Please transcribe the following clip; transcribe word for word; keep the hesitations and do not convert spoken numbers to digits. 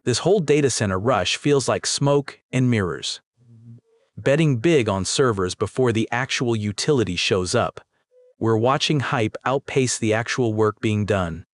This whole data center rush feels like smoke and mirrors. Betting big on servers before the actual utility shows up. We're watching hype outpace the actual work being done.